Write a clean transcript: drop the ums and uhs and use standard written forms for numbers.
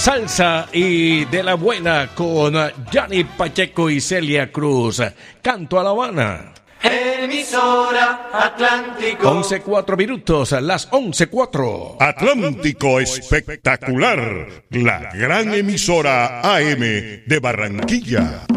salsa y de la buena con Johnny Pacheco y Celia Cruz. Canto a La Habana. Emisora Atlántico. 11:04 minutos, las 11:04. Atlántico Espectacular, la gran emisora AM de Barranquilla.